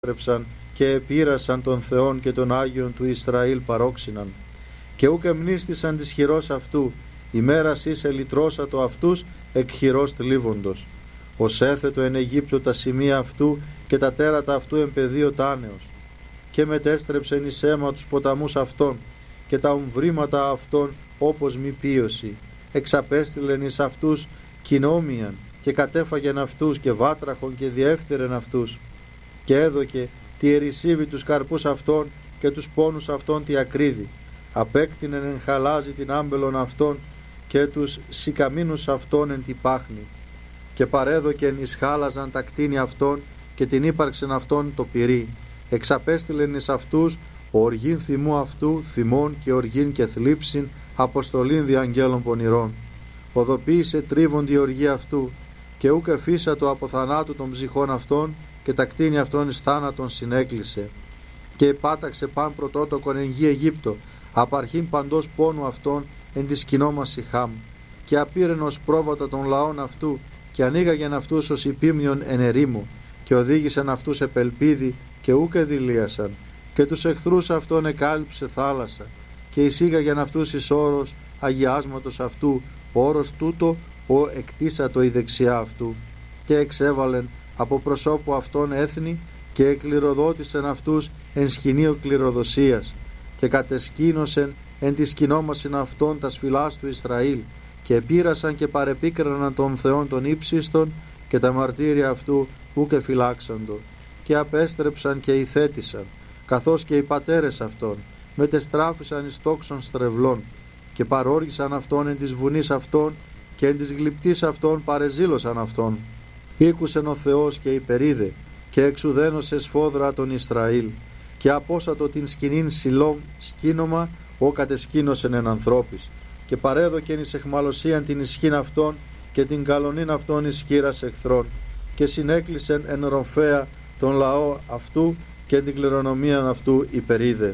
απέστρεψαν και επήρασαν των Θεών και των Άγιων του Ισραήλ παρόξυναν. Και ούκ εμνίστησαν της χειρός αυτού, ημέρας εις ελυτρώσατο αυτούς εκ χειρός θλίβοντος. Ως έθετο εν Αιγύπτο τα σημεία αυτού και τα τέρατα αυτού εν πεδίο τάνεως. Και μετέστρεψεν εις αίμα τους ποταμούς αυτών και τα ομβρήματα αυτών όπως μη πίωση. Εξαπέστειλεν εις αυτούς κοινόμιαν και κατέφαγεν αυτούς και βάτραχον και διέφθυρεν αυτούς. Και έδωκε τη ερησίβη τους καρπούς αυτών και τους πόνους αυτών τη ακρίδη. Απέκτηνεν εν χαλάζι την άμπελον αυτών και τους σικαμίνους αυτών εν τη πάχνη. Και παρέδοκεν εις χάλαζαν τα κτίνη αυτών και την ύπαρξεν αυτών το πυρί. Εξαπέστειλεν εις αυτούς οργήν θυμού αυτού, θυμών και οργήν και θλίψην, αποστολήν δι' αγγέλων πονηρών. Οδοποίησε τρίβον τη οργή αυτού και ούκ εφίσατο από θανάτου των ψυχών αυτών και τα κτίνη αυτών εις θάνατον συνέκλεισε. Και επάταξε παν πρωτότοκον εν γη Αιγύπτο, απαρχήν παντός πόνου αυτών εν τη σκηνόμαση Χάμ. Και απήρεν ως πρόβατα των λαών αυτού και ανοίγαγεν αυτούς ως υπήμνιον εν ερήμου και οδήγησαν αυτούς επελπίδι και ούκ εδηλίασαν. Και τους εχθρούς αυτών εκάλυψε θάλασσα και εισήγαγεν αυτούς εις όρος αγιάσματος αυτού, όρος τούτο ο εκτίσατο η δεξιά αυτού. Και εξέβαλεν από προσώπου αυτών έθνη και εκληροδότησεν αυτούς εν σκηνείο κληροδοσίας και κατεσκήνωσεν εν τη σκηνόμασιν αυτών τα σφυλάς του Ισραήλ και επήρασαν και παρεπίκραναν των Θεών των ύψιστων και τα μαρτύρια αυτού ούκ εφυλάξαντο και απέστρεψαν και ηθέτησαν καθώς και οι πατέρες αυτών μετεστράφησαν εις τόξων στρεβλών και παρόργησαν αυτόν εν της βουνής αυτών και εν της γλυπτής αυτών παρεζήλωσαν αυτόν. Ήκουσεν ο Θεός και υπερίδε και εξουδένωσε σφόδρα τον Ισραήλ και απόσατο την σκηνήν Σιλόμ σκήνομα ο κατεσκήνωσεν εν ανθρώπης και παρέδοκεν εις εχμαλωσίαν την ισχύν αυτών και την καλονήν αυτών εις χείρας εχθρών και συνέκλεισεν εν ρομφαία τον λαό αυτού και την κληρονομίαν αυτού υπερίδε.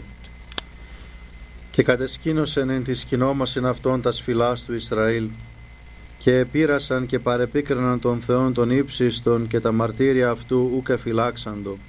Και κατεσκήνωσεν εν τη σκηνόμασιν αυτών τα σφυλάς του Ισραήλ και επήρασαν και παρεπίκραναν των Θεών των ύψιστων και τα μαρτύρια αυτού ούκ εφυλάξαντο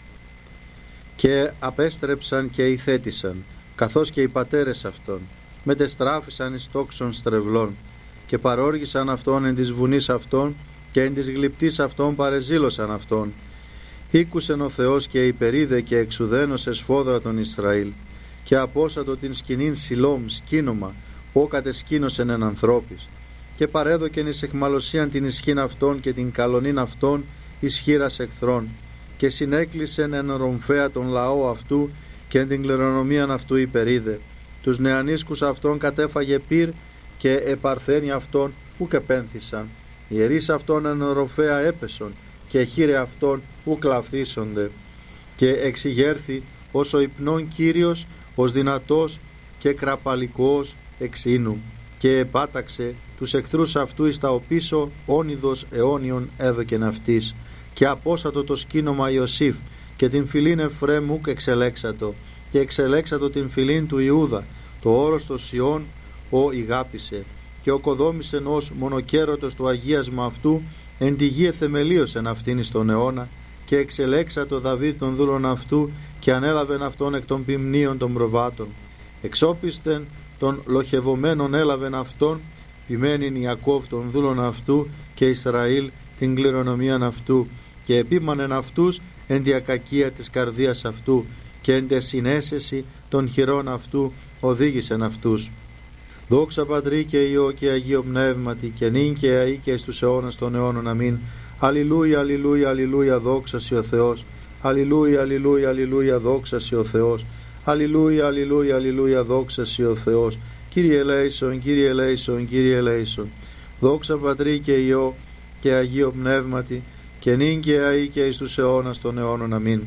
και απέστρεψαν και ηθέτησαν καθώς και οι πατέρες αυτών μετεστράφησαν εις τόξων στρεβλών και παρόργησαν αυτόν εν της βουνής αυτών και εν της γλυπτής αυτών παρεζήλωσαν αυτόν. Ήκουσεν ο Θεός και υπερίδε και εξουδένωσε σφόδρα τον Ισραήλ και απόσατο την σκηνήν Σιλόμ σκήνομα ο κατεσκήνωσεν εν ανθρώπης και παρέδοκεν εις εχμαλωσίαν την ισχύν αυτών και την καλονήν αυτών εις χείρας εχθρών και συνέκλεισεν εν ρομφαία τον λαό αυτού και εν την κληρονομίαν αυτού υπερίδε. Τους νεανίσκους αυτών κατέφαγε πυρ και επαρθένοι αυτών ούκ επένθησαν. Οι ιερείς αυτών εν ρομφαία έπεσον και χείρε αυτών ούκ λαφθήσονται. Και εξηγέρθη ως ο υπνών Κύριος, ως δυνατός και κραπαλικός εξήνου και επάταξε τους εχθρούς αυτού εις τα οπίσω όνειδος αιώνιον έδωκεν αυτής και απόσατο το σκήνομα Ιωσήφ και την φυλήν Εφραίμ ούκ εξελέξατο και εξελέξατο την φυλήν του Ιούδα το όρος το Σιών ο ηγάπησε και οκοδόμησεν ως μονοκέρωτος του αγίασμα αυτού εν τη γη εθεμελίωσεν αυτήν εις τον αιώνα και εξελέξατο Δαβίδ των δούλων αυτού και ανέλαβεν αυτόν εκ των ποιμνίων των προβάτων εξόπιστεν των λοχευωμένων έλαβεν αυτόν ποιμένην Ιακώβ των δούλων αυτού και Ισραήλ την κληρονομίαν αυτού και επίμανεν αυτούς εν τη ακακία της καρδίας αυτού και εν τε συνέσεση των χειρών αυτού οδήγησεν αυτούς. Δόξα Πατρί και Υιό και Αγίο Πνεύματι και νυν και αεί και εις τους αιώνας των αιώνων. Αμήν. Αλληλούια, αλληλούια, αλληλούια, δόξα σοι ο Θεός. Αλληλούια, αλληλούια, αλληλούια, δόξα σοι ο Θεός. Αλληλούια, αλληλούια, αλληλούια, δόξα σοι ο Θεός. Κύριε ελέησον, Κύριε ελέησον, Κύριε ελέησον. Δόξα Πατρί και Υιό και Αγίο Πνεύματι και νυν και αεί και εις τους αιώνας των αιώνων. Αμήν.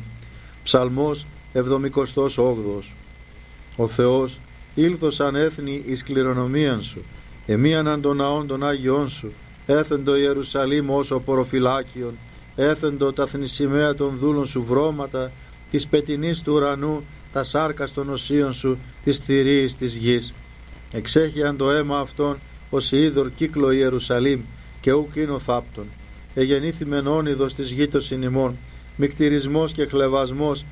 Ψαλμός 78. Ο Θεός ήλθος αν έθνη εις κληρονομίαν σου, εμίαναν των ναών των Άγιών σου, έθεντο Ιερουσαλήμ ως ο ποροφυλάκιον, έθεντο τα θνησιμαία των δούλων σου βρώματα, της πετινής του ουρανού, τα σάρκας των οσίων σου, της θηρίης της γης. Εξέχειαν το αίμα αυτών ως είδωρ κύκλο Ιερουσαλήμ και ουκ είναι ο θάπτων. Εγεννήθημεν όνειδος της γήτος ημών, μικτηρισμός και χλευασμός